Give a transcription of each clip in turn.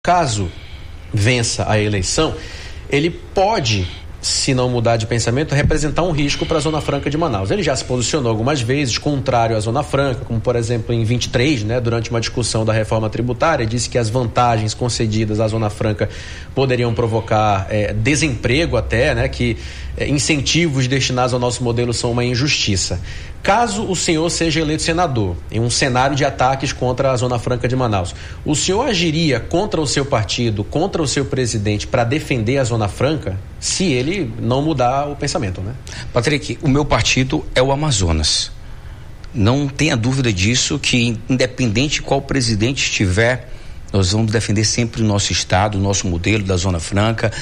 Caso vença a eleição, ele pode, se não mudar de pensamento, representar um risco para a Zona Franca de Manaus. Ele já se posicionou algumas vezes contrário à Zona Franca, como por exemplo em 23, durante uma discussão da reforma tributária, disse que as vantagens concedidas à Zona Franca poderiam provocar desemprego até, que incentivos destinados ao nosso modelo são uma injustiça. Caso o senhor seja eleito senador, em um cenário de ataques contra a Zona Franca de Manaus, o senhor agiria contra o seu partido, contra o seu presidente, para defender a Zona Franca, se ele não mudar o pensamento, né? Patrick, o meu partido é o Amazonas. Não tenha dúvida disso, que independente de qual presidente estiver, nós vamos defender sempre o nosso estado, o nosso modelo da Zona Franca,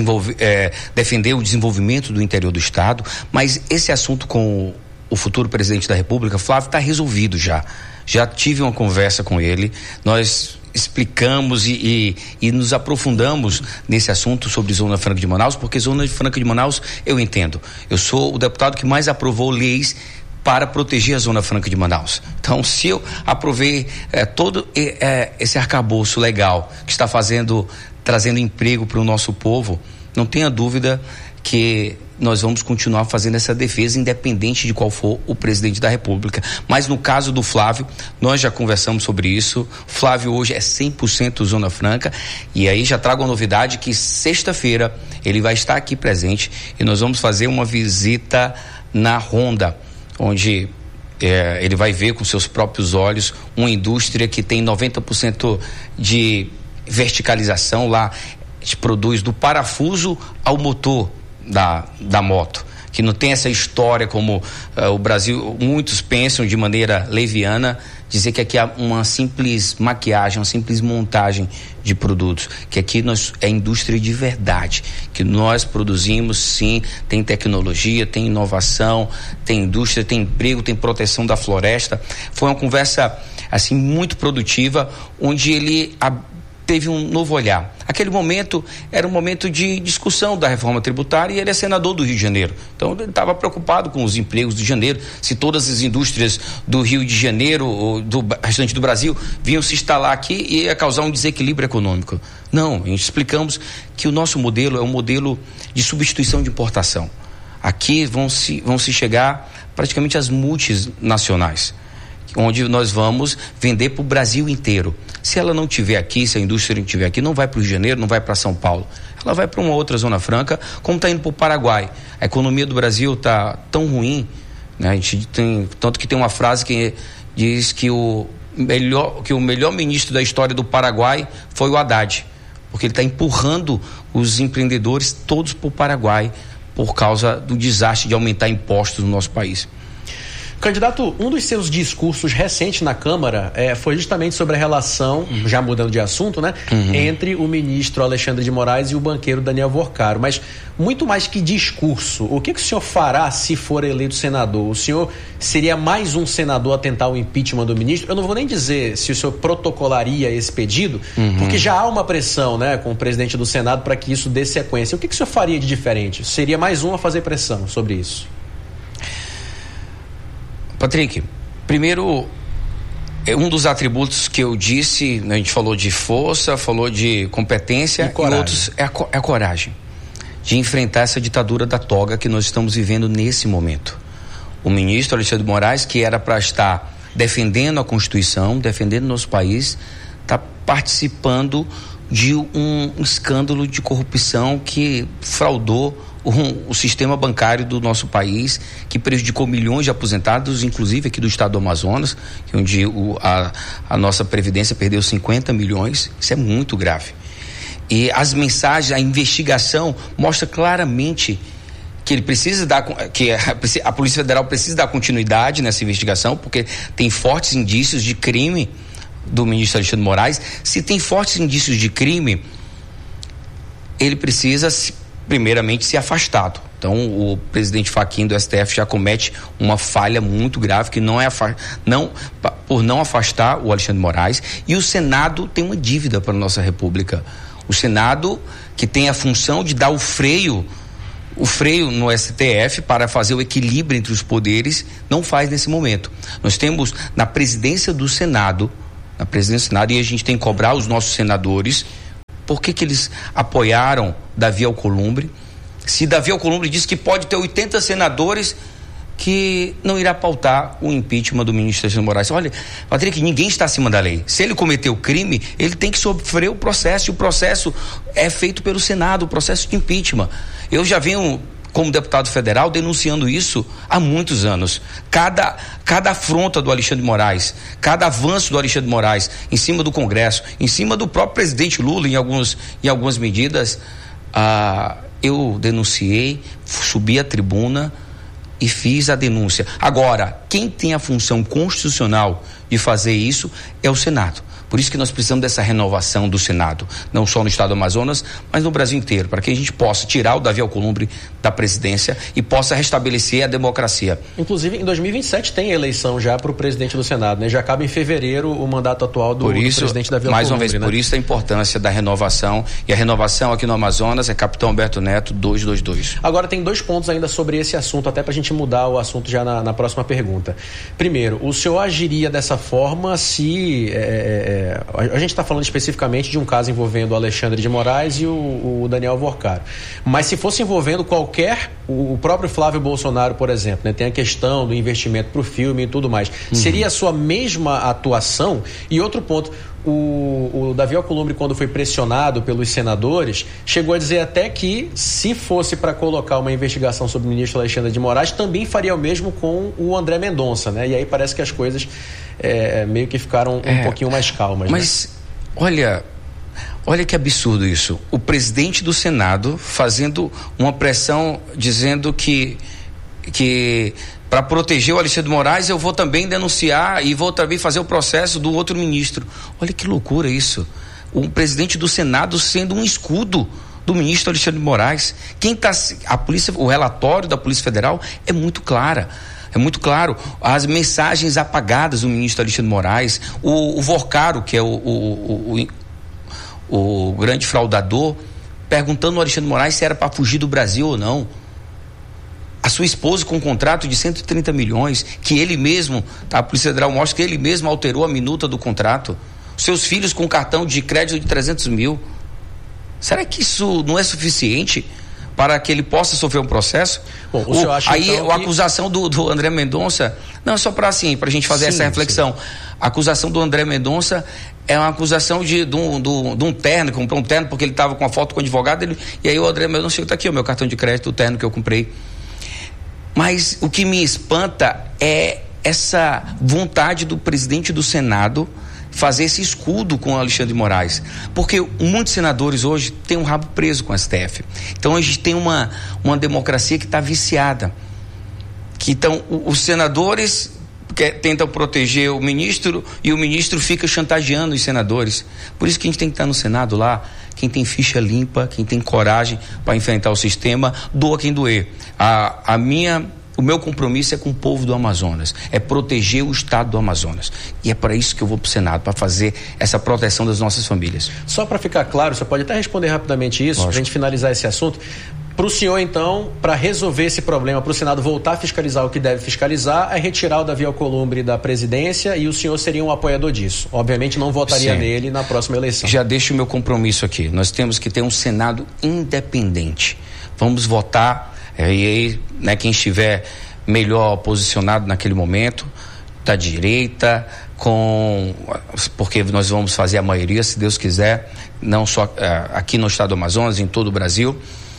defender o desenvolvimento do interior do estado, mas esse assunto com o futuro presidente da República, Flávio, está resolvido já. Já tive uma conversa com ele, nós explicamos e nos aprofundamos nesse assunto sobre Zona Franca de Manaus, porque Zona Franca de Manaus, eu entendo, eu sou o deputado que mais aprovou leis para proteger a Zona Franca de Manaus. Então, se eu aprovei todo esse arcabouço legal que está trazendo emprego para o nosso povo, não tenha dúvida que nós vamos continuar fazendo essa defesa, independente de qual for o presidente da República. Mas no caso do Flávio, nós já conversamos sobre isso. Flávio hoje é 100% Zona Franca, e aí já trago a novidade que sexta-feira ele vai estar aqui presente e nós vamos fazer uma visita na Honda, onde ele vai ver com seus próprios olhos uma indústria que tem 90% de verticalização. Lá a gente produz do parafuso ao motor da moto, que não tem essa história como o Brasil, muitos pensam de maneira leviana, dizer que aqui há uma simples maquiagem, uma simples montagem de produtos, que aqui é indústria de verdade, que nós produzimos sim, tem tecnologia, tem inovação, tem indústria, tem emprego, tem proteção da floresta. Foi uma conversa assim muito produtiva, onde ele teve um novo olhar. Aquele momento era um momento de discussão da reforma tributária, e ele é senador do Rio de Janeiro. Então ele estava preocupado com os empregos de janeiro, se todas as indústrias do Rio de Janeiro ou do restante do Brasil vinham se instalar aqui e ia causar um desequilíbrio econômico. Não, a gente explicamos que o nosso modelo é um modelo de substituição de importação. Aqui vão se chegar praticamente as multinacionais, onde nós vamos vender para o Brasil inteiro. Se ela não estiver aqui, se a indústria não estiver aqui, não vai para o Rio de Janeiro, não vai para São Paulo. Ela vai para uma outra Zona Franca, como está indo para o Paraguai. A economia do Brasil está tão ruim, né? A gente tanto que tem uma frase que diz que o melhor ministro da história do Paraguai foi o Haddad, porque ele está empurrando os empreendedores todos para o Paraguai por causa do desastre de aumentar impostos no nosso país. Candidato, um dos seus discursos recentes na Câmara foi justamente sobre a relação, já mudando de assunto, entre o ministro Alexandre de Moraes e o banqueiro Daniel Worcaro. Mas muito mais que discurso, o que o senhor fará se for eleito senador? O senhor seria mais um senador a tentar o impeachment do ministro? Eu não vou nem dizer se o senhor protocolaria esse pedido, porque já há uma pressão, com o presidente do Senado para que isso dê sequência. O que o senhor faria de diferente? Seria mais um a fazer pressão sobre isso? Patrick, primeiro, um dos atributos que eu disse, a gente falou de força, falou de competência, e outros é a coragem de enfrentar essa ditadura da toga que nós estamos vivendo nesse momento. O ministro Alexandre de Moraes, que era para estar defendendo a Constituição, defendendo nosso país, está participando de um escândalo de corrupção que fraudou o sistema bancário do nosso país, que prejudicou milhões de aposentados, inclusive aqui do estado do Amazonas, onde a nossa Previdência perdeu 50 milhões. Isso é muito grave. E as mensagens, a investigação mostra claramente que ele precisa a Polícia Federal precisa dar continuidade nessa investigação, porque tem fortes indícios de crime do ministro Alexandre de Moraes. Se tem fortes indícios de crime, ele precisa primeiramente ser afastado. Então o presidente Fachin do STF já comete uma falha muito grave, que por não afastar o Alexandre de Moraes. E o Senado tem uma dívida para a nossa República. O Senado, que tem a função de dar o freio no STF para fazer o equilíbrio entre os poderes, não faz nesse momento. Nós temos na presidência do Senado, e a gente tem que cobrar os nossos senadores por que eles apoiaram Davi Alcolumbre? Se Davi Alcolumbre disse que pode ter 80 senadores que não irá pautar o impeachment do ministro Alexandre de Moraes. Olha, Patrick, ninguém está acima da lei. Se ele cometeu crime, ele tem que sofrer o processo, e o processo é feito pelo Senado, o processo de impeachment. Eu já venho, como deputado federal, denunciando isso há muitos anos. Cada afronta do Alexandre de Moraes, cada avanço do Alexandre de Moraes em cima do Congresso, em cima do próprio presidente Lula em algumas medidas, eu denunciei, subi à tribuna e fiz a denúncia. Agora, quem tem a função constitucional de fazer isso é o Senado. Por isso que nós precisamos dessa renovação do Senado, não só no estado do Amazonas, mas no Brasil inteiro, para que a gente possa tirar o Davi Alcolumbre da presidência e possa restabelecer a democracia. Inclusive, em 2027 tem eleição já para o presidente do Senado, né? Já acaba em fevereiro o mandato atual do presidente Davi Alcolumbre. Mais uma vez, né? Por isso a importância da renovação, e a renovação aqui no Amazonas é Capitão Alberto Neto 222. Agora tem 2 pontos ainda sobre esse assunto, até para a gente mudar o assunto já na próxima pergunta. Primeiro, o senhor agiria dessa forma se... a gente está falando especificamente de um caso envolvendo o Alexandre de Moraes e o Daniel Vorcaro. Mas se fosse envolvendo o próprio Flávio Bolsonaro, por exemplo, né? Tem a questão do investimento para o filme e tudo mais. Seria a sua mesma atuação? E outro ponto, o Davi Alcolumbre, quando foi pressionado pelos senadores, chegou a dizer até que, se fosse para colocar uma investigação sobre o ministro Alexandre de Moraes, também faria o mesmo com o André Mendonça, né? E aí parece que as coisas meio que ficaram um pouquinho mais calmas. Mas, né? Olha que absurdo isso. O presidente do Senado fazendo uma pressão, dizendo que para proteger o Alexandre de Moraes, eu vou também denunciar e vou também fazer o processo do outro ministro. Olha que loucura isso. O presidente do Senado sendo um escudo do ministro Alexandre de Moraes. O relatório da Polícia Federal é muito clara. É muito claro, as mensagens apagadas do ministro Alexandre de Moraes, o Vorcaro, que é o grande fraudador, perguntando ao Alexandre de Moraes se era para fugir do Brasil ou não. A sua esposa com um contrato de 130 milhões, que ele mesmo, a Polícia Federal mostra que ele mesmo alterou a minuta do contrato. Seus filhos com cartão de crédito de 300 mil. Será que isso não é suficiente para que ele possa sofrer um processo? Bom, o senhor acha, aí então, a acusação do André Mendonça, não, só para a gente fazer essa reflexão. Sim. A acusação do André Mendonça é uma acusação de um terno, que comprou um terno porque ele estava com a foto com o advogado, e aí o André Mendonça chegou, está aqui o meu cartão de crédito, o terno que eu comprei. Mas o que me espanta é essa vontade do presidente do Senado fazer esse escudo com o Alexandre de Moraes, porque muitos senadores hoje têm um rabo preso com o STF. Então a gente tem uma democracia que está viciada, que então os senadores tentam proteger o ministro e o ministro fica chantageando os senadores. Por isso que a gente tem que estar no Senado lá, quem tem ficha limpa, quem tem coragem para enfrentar o sistema, doa quem doer. O meu compromisso é com o povo do Amazonas, é proteger o estado do Amazonas. E é para isso que eu vou para o Senado, para fazer essa proteção das nossas famílias. Só para ficar claro, você pode até responder rapidamente isso, para a gente finalizar esse assunto. Para o senhor, então, para resolver esse problema, para o Senado voltar a fiscalizar o que deve fiscalizar, é retirar o Davi Alcolumbre da presidência, e o senhor seria um apoiador disso. Obviamente não votaria nele na próxima eleição. Já deixo o meu compromisso aqui. Nós temos que ter um Senado independente. Vamos votar, e aí, né, quem estiver melhor posicionado naquele momento, da direita, porque nós vamos fazer a maioria, se Deus quiser, não só aqui no estado do Amazonas, em todo o Brasil.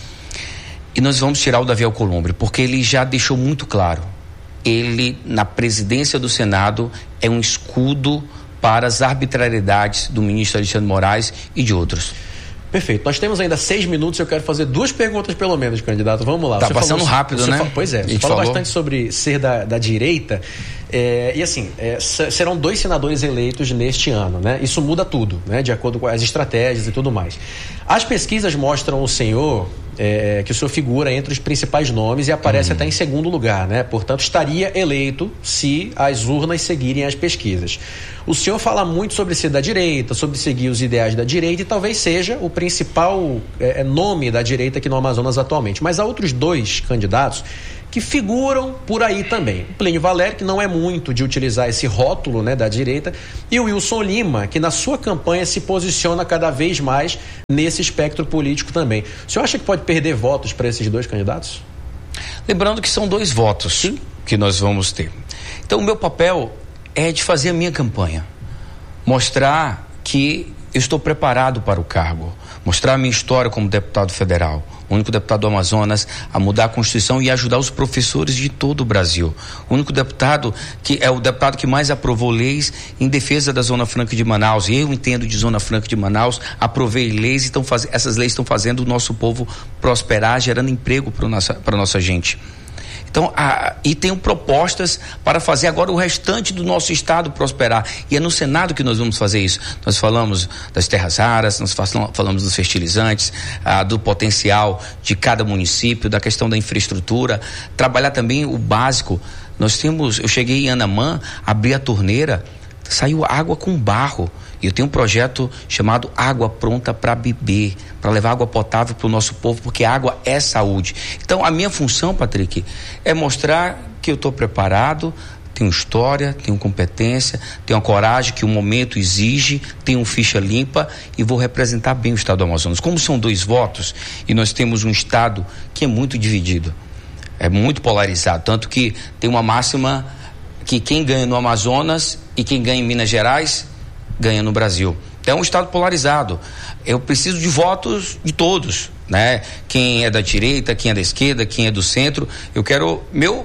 E nós vamos tirar o Davi Alcolumbre, porque ele já deixou muito claro. Ele, na presidência do Senado, é um escudo para as arbitrariedades do ministro Alexandre de Moraes e de outros. Perfeito. Nós temos ainda 6 minutos, eu quero fazer 2 perguntas pelo menos, candidato. Vamos lá. Tá passando rápido, né? Pois é. Você falou bastante sobre ser da direita. E assim, serão 2 senadores eleitos neste ano, né? Isso muda tudo, né? De acordo com as estratégias e tudo mais. As pesquisas mostram o senhor, que o senhor figura entre os principais nomes e aparece até em segundo lugar, né? Portanto, estaria eleito se as urnas seguirem as pesquisas. O senhor fala muito sobre ser da direita, sobre seguir os ideais da direita, e talvez seja o principal nome da direita aqui no Amazonas atualmente. Mas há outros 2 candidatos que figuram por aí também. O Plínio Valério, que não é muito de utilizar esse rótulo, né, da direita, e o Wilson Lima, que na sua campanha se posiciona cada vez mais nesse espectro político também. O senhor acha que pode perder votos para esses dois candidatos? Lembrando que são 2 votos, sim, que nós vamos ter. Então, o meu papel é de fazer a minha campanha, mostrar que eu estou preparado para o cargo, mostrar a minha história como deputado federal, o único deputado do Amazonas a mudar a Constituição e ajudar os professores de todo o Brasil. O único deputado que é o deputado que mais aprovou leis em defesa da Zona Franca de Manaus. Eu entendo de Zona Franca de Manaus, aprovei leis e essas leis estão fazendo o nosso povo prosperar, gerando emprego para nossa gente. Então, e tenho propostas para fazer agora o restante do nosso estado prosperar. E é no Senado que nós vamos fazer isso. Nós falamos das terras raras, nós falamos dos fertilizantes, do potencial de cada município, da questão da infraestrutura, trabalhar também o básico. Eu cheguei em Anamã, abri a torneira, saiu água com barro. E eu tenho um projeto chamado Água Pronta para Beber, para levar água potável para o nosso povo, porque água é saúde. Então, a minha função, Patrick, é mostrar que eu estou preparado, tenho história, tenho competência, tenho a coragem que o momento exige, tenho ficha limpa e vou representar bem o estado do Amazonas. Como são 2 votos e nós temos um estado que é muito dividido, é muito polarizado, tanto que tem uma máxima que quem ganha no Amazonas e quem ganha em Minas Gerais ganha no Brasil. É um estado polarizado. Eu preciso de votos de todos, né? Quem é da direita, quem é da esquerda, quem é do centro. Eu quero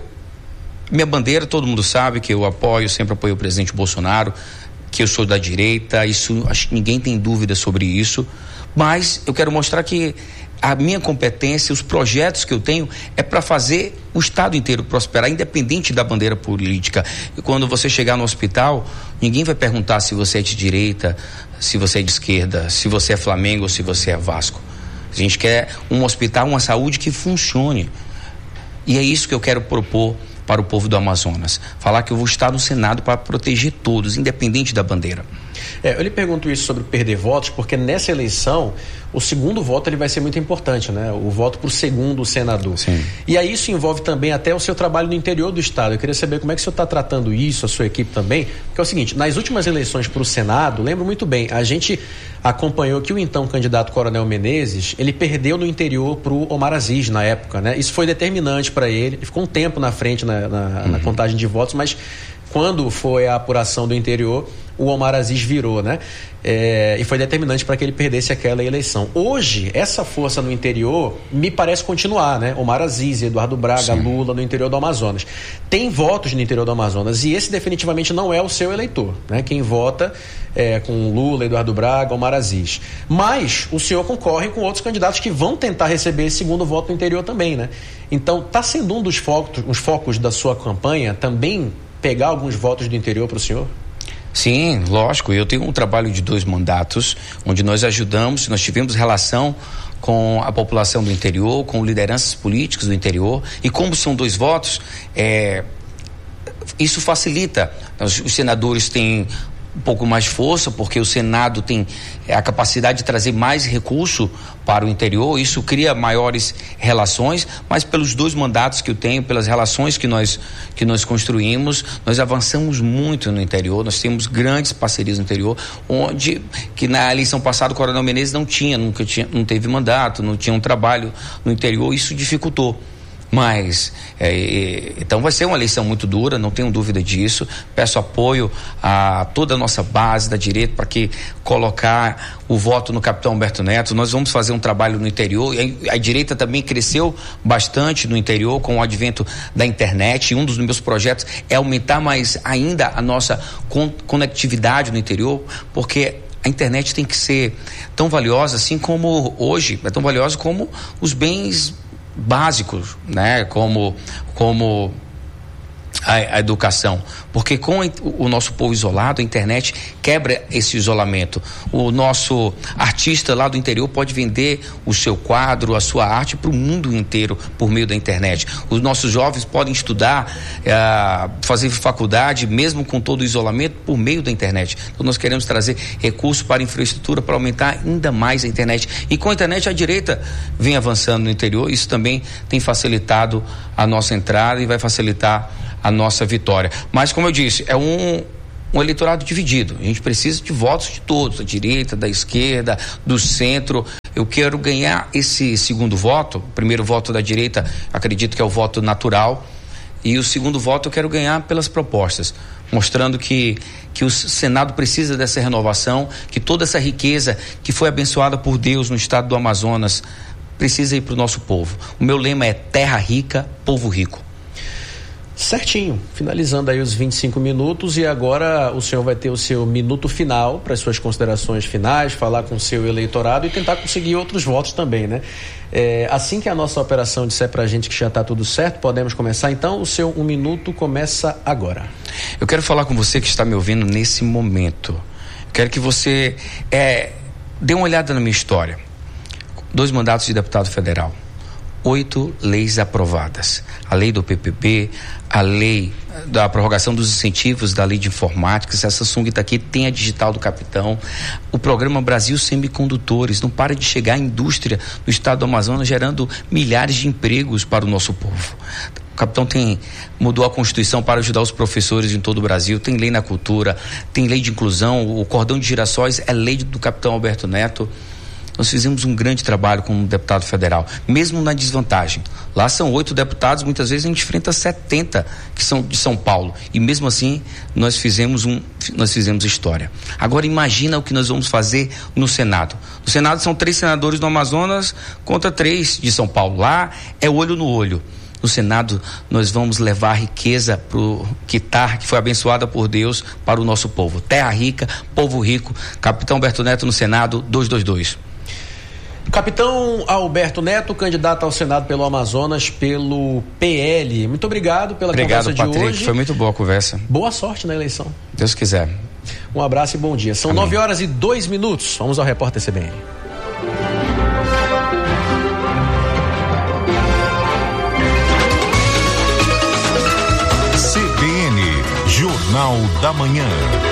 minha bandeira, todo mundo sabe que eu sempre apoio o presidente Bolsonaro, que eu sou da direita, isso acho que ninguém tem dúvida sobre isso, mas eu quero mostrar que a minha competência, os projetos que eu tenho é para fazer o estado inteiro prosperar, independente da bandeira política. E quando você chegar no hospital, ninguém vai perguntar se você é de direita, se você é de esquerda, se você é Flamengo ou se você é Vasco. A gente quer um hospital, uma saúde que funcione. E é isso que eu quero propor para o povo do Amazonas. Falar que eu vou estar no Senado para proteger todos, independente da bandeira. Eu lhe pergunto isso sobre perder votos, porque nessa eleição o segundo voto ele vai ser muito importante, né? O voto para o segundo senador. Sim. E aí isso envolve também até o seu trabalho no interior do estado. Eu queria saber como é que o senhor está tratando isso, a sua equipe também, porque é o seguinte, nas últimas eleições para o Senado, lembro muito bem, a gente acompanhou que o então candidato Coronel Menezes, ele perdeu no interior para o Omar Aziz na época, né? Isso foi determinante para ele ficou um tempo na frente na contagem de votos, mas quando foi a apuração do interior, o Omar Aziz virou, né? E foi determinante para que ele perdesse aquela eleição. Hoje, essa força no interior me parece continuar, né? Omar Aziz, Eduardo Braga, sim, Lula no interior do Amazonas. Tem votos no interior do Amazonas e esse definitivamente não é o seu eleitor, né? Quem vota com Lula, Eduardo Braga, Omar Aziz. Mas o senhor concorre com outros candidatos que vão tentar receber esse segundo voto no interior também, né? Então, está sendo um dos focos da sua campanha também pegar alguns votos do interior para o senhor? Sim, lógico. Eu tenho um trabalho de 2 mandatos, onde nós tivemos relação com a população do interior, com lideranças políticas do interior, e como são 2 votos, isso facilita. Os senadores têm um pouco mais de força, porque o Senado tem a capacidade de trazer mais recurso para o interior, isso cria maiores relações, mas pelos 2 mandatos que eu tenho, pelas relações que nós construímos, nós avançamos muito no interior, nós temos grandes parcerias no interior, que na eleição passada o Coronel Menezes não teve mandato, não tinha um trabalho no interior, isso dificultou. Mas, então vai ser uma eleição muito dura, não tenho dúvida disso. Peço apoio a toda a nossa base da direita para que colocar o voto no capitão Humberto Neto. Nós vamos fazer um trabalho no interior. A direita também cresceu bastante no interior com o advento da internet. E um dos meus projetos é aumentar mais ainda a nossa conectividade no interior, porque a internet tem que ser tão valiosa assim como hoje, é tão valiosa como os bens básicos, né? Como a educação, porque com o nosso povo isolado, a internet quebra esse isolamento. O nosso artista lá do interior pode vender o seu quadro, a sua arte para o mundo inteiro por meio da internet. Os nossos jovens podem estudar, fazer faculdade, mesmo com todo o isolamento, por meio da internet. Então nós queremos trazer recursos para a infraestrutura para aumentar ainda mais a internet. E com a internet a direita vem avançando no interior, isso também tem facilitado a nossa entrada e vai facilitar a nossa vitória. Mas, como eu disse, é um eleitorado dividido. A gente precisa de votos de todos, da direita, da esquerda, do centro. Eu quero ganhar esse segundo voto. O primeiro voto da direita, acredito que é o voto natural. E o segundo voto eu quero ganhar pelas propostas, mostrando que o Senado precisa dessa renovação, que toda essa riqueza que foi abençoada por Deus no estado do Amazonas precisa ir para o nosso povo. O meu lema é terra rica, povo rico. Certinho, finalizando aí os 25 minutos e agora o senhor vai ter o seu minuto final para as suas considerações finais, falar com o seu eleitorado e tentar conseguir outros votos também, né? Assim que a nossa operação disser pra gente que já está tudo certo, podemos começar, então o seu 1 minuto começa agora. Eu quero falar com você que está me ouvindo nesse momento. Eu quero que você dê uma olhada na minha história. 2 mandatos de deputado federal, 8 leis aprovadas, a lei do PPP, a lei da prorrogação dos incentivos da lei de informática, se a Samsung está aqui, tem a digital do Capitão, o programa Brasil Semicondutores, não para de chegar a indústria no estado do Amazonas, gerando milhares de empregos para o nosso povo. O Capitão mudou a Constituição para ajudar os professores em todo o Brasil, tem lei na cultura, tem lei de inclusão, o cordão de girassóis é lei do Capitão Alberto Neto. Nós fizemos um grande trabalho como deputado federal, mesmo na desvantagem. Lá são 8 deputados, muitas vezes a gente enfrenta 70 que são de São Paulo. E mesmo assim, nós fizemos história. Agora imagina o que nós vamos fazer no Senado. No Senado são 3 senadores do Amazonas contra 3 de São Paulo. Lá é olho no olho. No Senado, nós vamos levar a riqueza que foi abençoada por Deus para o nosso povo. Terra rica, povo rico. Capitão Alberto Neto no Senado, 222. Capitão Alberto Neto, candidato ao Senado pelo Amazonas, pelo PL. Muito obrigado pela conversa de Patrick, hoje. Foi muito boa a conversa. Boa sorte na eleição. Deus quiser. Um abraço e bom dia. São 9h02. Vamos ao repórter CBN. CBN, Jornal da Manhã.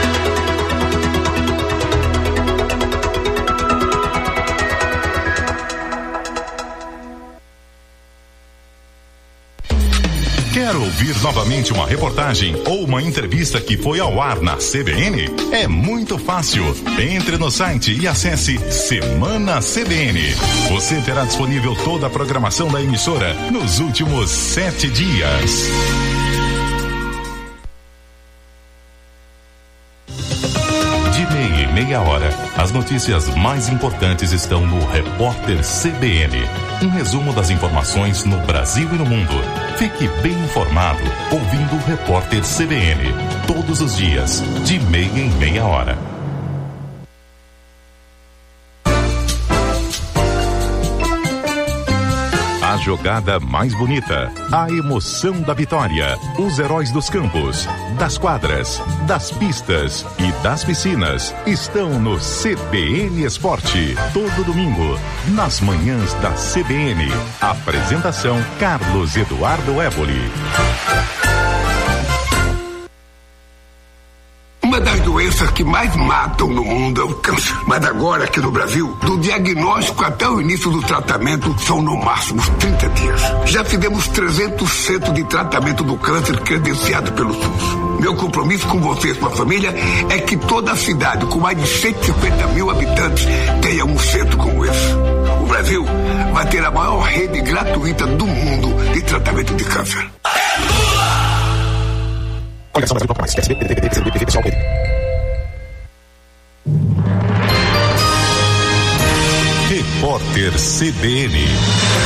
Quer ouvir novamente uma reportagem ou uma entrevista que foi ao ar na CBN? É muito fácil. Entre no site e acesse Semana CBN. Você terá disponível toda a programação da emissora nos últimos 7 dias. Meia hora. As notícias mais importantes estão no Repórter CBN. Um resumo das informações no Brasil e no mundo. Fique bem informado ouvindo o Repórter CBN. Todos os dias, de meia em meia hora. A jogada mais bonita, a emoção da vitória, os heróis dos campos, das quadras, das pistas e das piscinas estão no CBN Esporte. Todo domingo, nas manhãs da CBN. Apresentação Carlos Eduardo Éboli. Uma das doenças que mais matam no mundo é o câncer. Mas agora, aqui no Brasil, do diagnóstico até o início do tratamento, são no máximo 30 dias. Já fizemos 300 centros de tratamento do câncer credenciados pelo SUS. Meu compromisso com você e sua família é que toda a cidade, com mais de 150 mil habitantes, tenha um centro como esse. O Brasil vai ter a maior rede gratuita do mundo de tratamento de câncer. Repórter CBN.